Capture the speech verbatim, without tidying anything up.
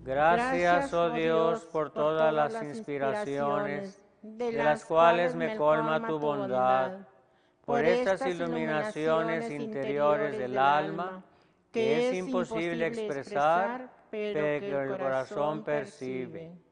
Gracias, oh Dios, por todas las inspiraciones de las cuales me colma tu bondad, por estas iluminaciones interiores del alma que es imposible expresar, pero que el corazón percibe.